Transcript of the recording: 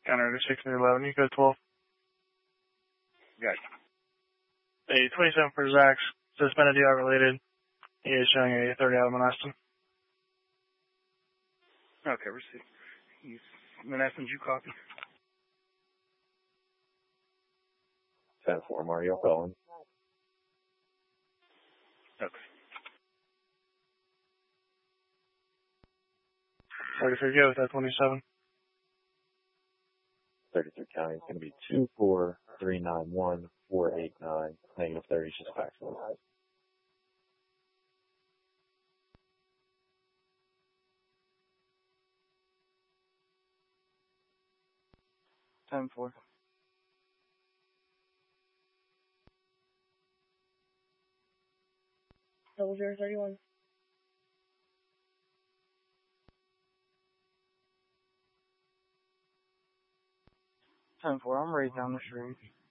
Counter to 611, you go 12. Got it. A 27 for Zax, suspended DR related. He is showing a 30 out of molestin. Okay, receive. He's molestin, you copy? 10-4, Mario calling. Okay. 33 go with that 27. 33 county is going to be 24391-489, negative 30 is just factual. 10-4. Double 031. 10-4, I'm right down the street.